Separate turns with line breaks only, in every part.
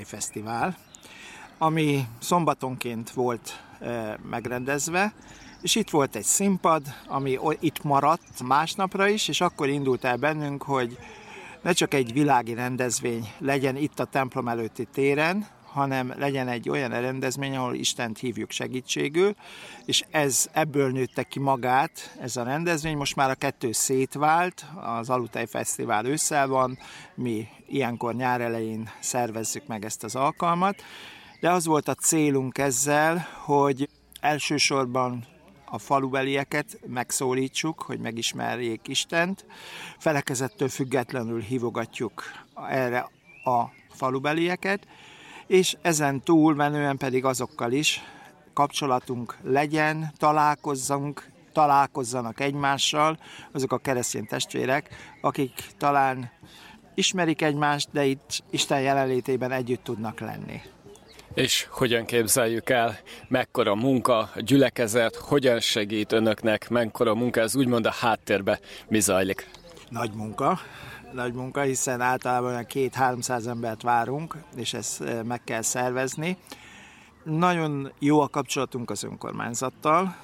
Fesztivál, ami szombatonként volt megrendezve, és itt volt egy színpad, ami itt maradt másnapra is, és akkor indult el bennünk, hogy ne csak egy világi rendezvény legyen itt a templom előtti téren, hanem legyen egy olyan rendezvény, ahol Istent hívjuk segítségül, és ebből nőtte ki magát ez a rendezvény. Most már a kettő szétvált, az Alutej Fesztivál ősszel van, mi ilyenkor nyár elején szervezzük meg ezt az alkalmat, de az volt a célunk ezzel, hogy elsősorban a falubelieket megszólítsuk, hogy megismerjék Istent. Felekezettől függetlenül hívogatjuk erre a falubelieket, és ezen túlmenően pedig azokkal is kapcsolatunk legyen, találkozzanak egymással azok a keresztény testvérek, akik talán ismerik egymást, de itt Isten jelenlétében együtt tudnak lenni.
És hogyan képzeljük el, mekkora munka, a gyülekezet, hogyan segít önöknek, mekkora munka, ez úgymond a háttérbe mi zajlik?
Nagy munka, hiszen általában 200-300 embert várunk, és ezt meg kell szervezni. Nagyon jó a kapcsolatunk az önkormányzattal,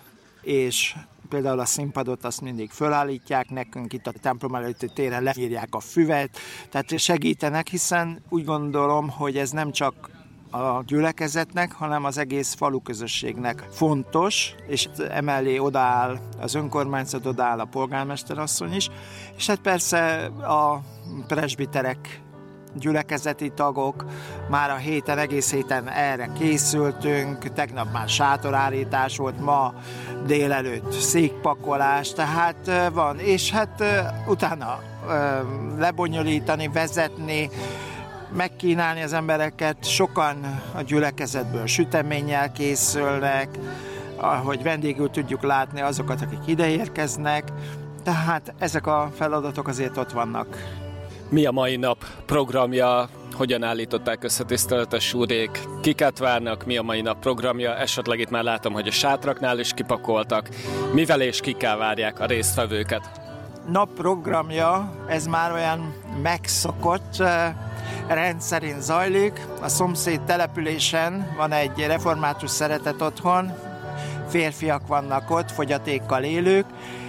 és például a színpadot azt mindig fölállítják nekünk, itt a templom előtti téren leírják a füvet, tehát segítenek, hiszen úgy gondolom, hogy ez nem csak a gyülekezetnek, hanem az egész faluközösségnek fontos, és emellé odaáll az önkormányzat, odaáll a polgármesterasszony is, és hát persze a presbiterek, gyülekezeti tagok, már a héten, egész héten erre készültünk, tegnap már sátorárítás volt, ma délelőtt székpakolás, tehát van, és hát utána lebonyolítani, vezetni, megkínálni az embereket, sokan a gyülekezetből süteménnyel készülnek, hogy vendégül tudjuk látni azokat, akik ideérkeznek, tehát ezek a feladatok azért ott vannak.
Mi a mai nap programja, hogyan állították össze tiszteletes úrék, kiket várnak, mi a mai nap programja, esetleg itt már látom, hogy a sátraknál is kipakoltak, mivel és kikkel várják a résztvevőket?
Napprogramja, ez már olyan megszokott, rendszerint zajlik. A szomszéd településen van egy református szeretet otthon, férfiak vannak ott, fogyatékkal élők,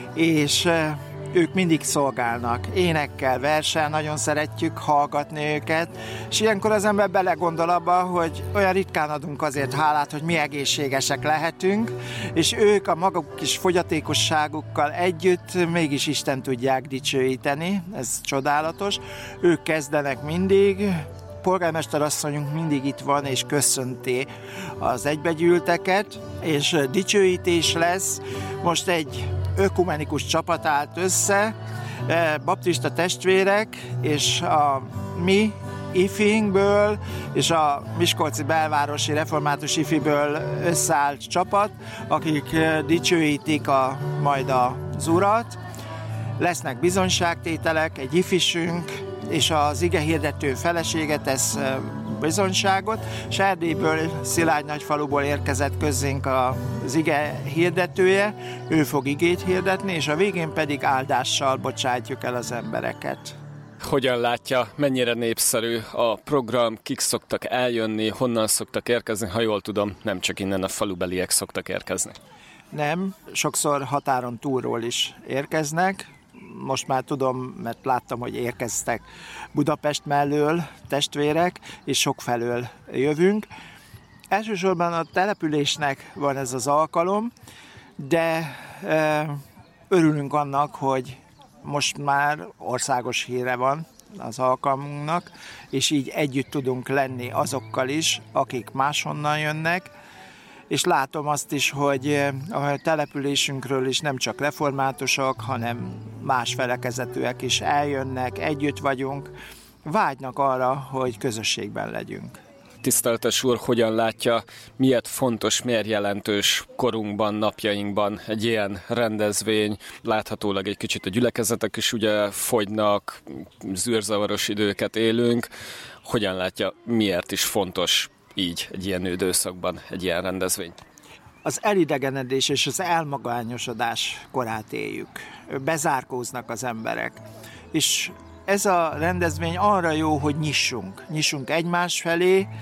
és ők mindig szolgálnak, énekkel, verssel, nagyon szeretjük hallgatni őket, és ilyenkor az ember belegondol abba, hogy olyan ritkán adunk azért hálát, hogy mi egészségesek lehetünk, és ők a maguk kis fogyatékosságukkal együtt mégis Isten tudják dicsőíteni, ez csodálatos. Ők kezdenek mindig, polgármesterasszonyunk mindig itt van és köszönti az egybegyűlteket, és dicsőítés lesz. Most egy ökumenikus csapat állt össze, baptista testvérek, és a mi ifinkből, és a Miskolci belvárosi református ifiből összeállt csapat, akik dicsőítik majd az Urat. Lesznek bizonyságtételek, egy ifisünk, és az igehirdető felesége tesz bizonyságot, és Erdélyből, Szilágy Nagyfaluból érkezett közénk az ige hirdetője, ő fog igét hirdetni, és a végén pedig áldással bocsátjuk el az embereket.
Hogyan látja, mennyire népszerű a program, kik szoktak eljönni, honnan szoktak érkezni, ha jól tudom, nem csak innen a falubeliek szoktak érkezni.
Nem, sokszor határon túlról is érkeznek. Most már tudom, mert láttam, hogy érkeztek Budapest mellől testvérek, és sokfelől jövünk. Elsősorban a településnek van ez az alkalom, de örülünk annak, hogy most már országos híre van az alkalmunknak, és így együtt tudunk lenni azokkal is, akik máshonnan jönnek, és látom azt is, hogy a településünkről is nem csak reformátusok, hanem más felekezetűek is eljönnek, együtt vagyunk, vágynak arra, hogy közösségben legyünk.
Tiszteletes úr, hogyan látja, miért fontos, miért jelentős korunkban, napjainkban egy ilyen rendezvény? Láthatólag egy kicsit a gyülekezetek is ugye fogynak, zűrzavaros időket élünk. Hogyan látja, miért is fontos így egy ilyen időszakban egy ilyen rendezvény?
Az elidegenedés és az elmagányosodás korát éljük. Bezárkóznak az emberek. És ez a rendezvény arra jó, hogy nyissunk egymás felé,